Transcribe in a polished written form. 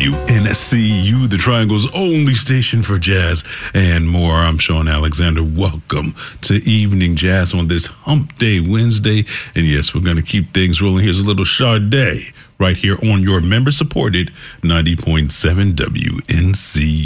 WNCU, the Triangle's only station for jazz and more. I'm Sean Alexander. Welcome to Evening Jazz on this Hump Day Wednesday. And yes, we're going to keep things rolling. Here's a little Sade right here on your member-supported 90.7 WNCU.